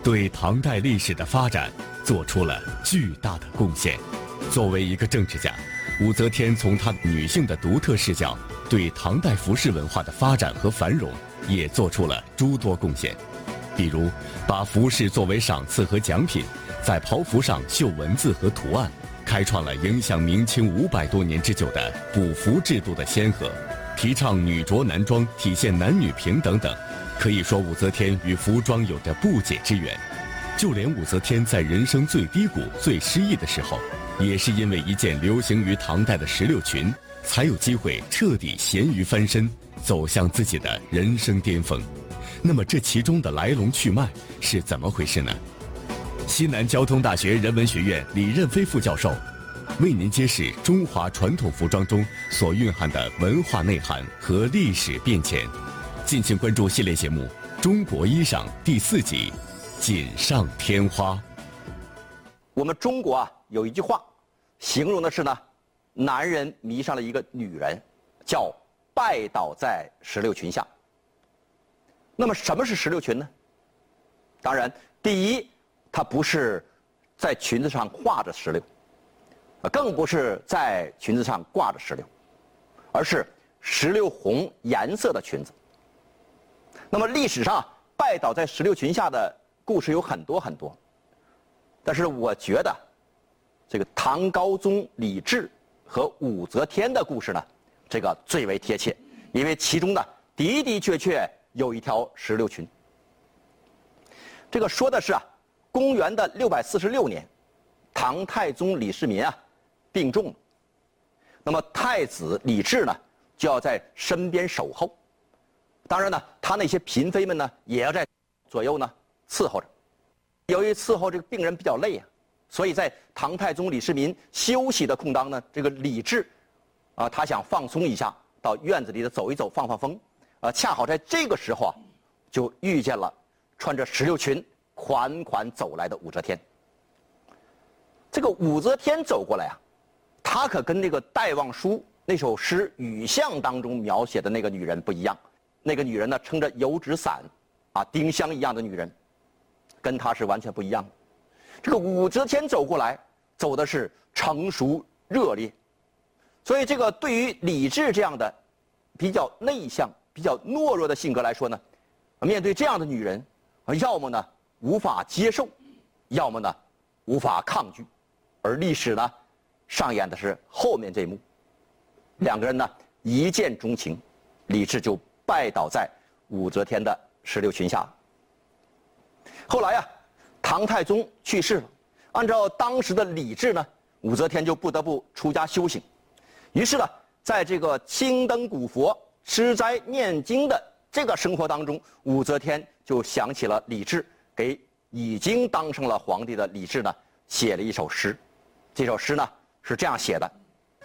对唐代历史的发展做出了巨大的贡献。作为一个政治家，武则天从她女性的独特视角，对唐代服饰文化的发展和繁荣也做出了诸多贡献。比如，把服饰作为赏赐和奖品，在袍服上绣文字和图案，开创了影响明清500多年之久的补服制度的先河，提倡女着男装，体现男女平等等。可以说，武则天与服装有着不解之缘。就连武则天在人生最低谷、最失意的时候，也是因为一件流行于唐代的石榴裙，才有机会彻底咸鱼翻身，走向自己的人生巅峰。那么这其中的来龙去脉是怎么回事呢？西南交通大学人文学院李任飞副教授为您揭示中华传统服装中所蕴含的文化内涵和历史变迁。敬请关注系列节目《中国衣裳》第4集《锦上添花》。 我们中国有一句话，形容的是呢，男人迷上了一个女人，叫拜倒在石榴裙下。那么什么是石榴裙呢？当然，第一，它不是在裙子上画着石榴，更不是在裙子上挂着石榴，而是石榴红颜色的裙子。那么历史上拜倒在石榴裙下的故事有很多很多，但是我觉得这个唐高宗李治和武则天的故事呢，这个最为贴切，因为其中呢的的确确有一条石榴裙。这个说的是公元的646年，唐太宗李世民病重了，那么太子李治呢就要在身边守候。当然呢，他那些嫔妃们呢也要在左右呢伺候着。由于伺候这个病人比较累所以在唐太宗李世民休息的空当呢，这个李治他想放松一下，到院子里走一走，放放风。恰好在这个时候就遇见了穿着石榴裙款款走来的武则天。这个武则天走过来她可跟那个戴望舒那首诗《雨巷》当中描写的那个女人不一样。那个女人呢，撑着油纸伞丁香一样的女人，跟她是完全不一样的。这个武则天走过来，走的是成熟热烈，所以这个对于李治这样的比较内向、比较懦弱的性格来说呢，面对这样的女人，要么呢无法接受，要么呢无法抗拒，而历史呢上演的是后面这一幕，两个人呢一见钟情，李治就拜倒在武则天的石榴裙下。后来唐太宗去世了，按照当时的礼制呢，武则天就不得不出家修行。于是呢，在这个青灯古佛、吃斋念经的这个生活当中，武则天就想起了李治，给已经当上了皇帝的李治呢写了一首诗。这首诗呢是这样写的：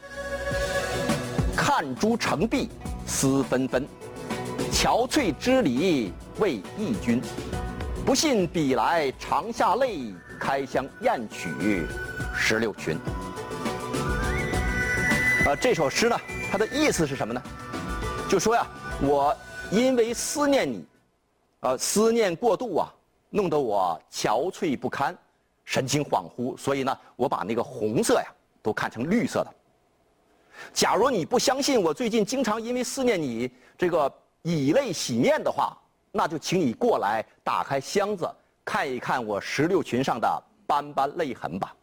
看朱成碧思纷纷，憔悴之礼为义君。不信比来长下泪，开箱验取石榴裙。这首诗呢，它的意思是什么呢？就说我因为思念你，思念过度弄得我憔悴不堪，神情恍惚，所以呢，我把那个红色都看成绿色的。假如你不相信我最近经常因为思念你这个以泪洗面的话，那就请你过来打开箱子，看一看我石榴裙上的斑斑泪痕吧。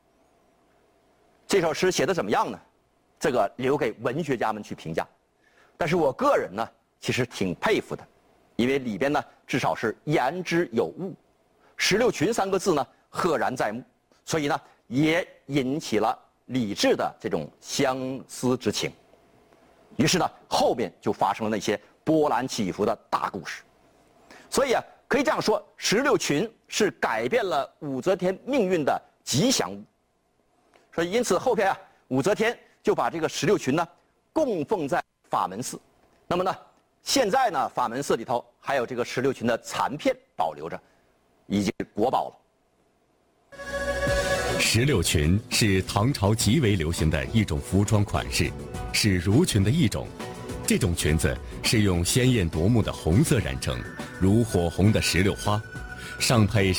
这首诗写的怎么样呢？这个留给文学家们去评价。但是我个人呢，其实挺佩服的，因为里边呢至少是言之有物，石榴裙3个字呢赫然在目，所以呢也引起了李治的这种相思之情。于是呢，后面就发生了那些波澜起伏的大故事。所以可以这样说，石榴裙是改变了武则天命运的吉祥物。所以因此后边武则天就把这个石榴裙呢供奉在法门寺。那么呢，现在呢法门寺里头还有这个石榴裙的残片保留着，已经是国宝了。 石榴裙是唐朝极为流行的一种服装款式，是襦裙的一种。这种裙子是用鲜艳夺目的红色染成，如火红的石榴花，上配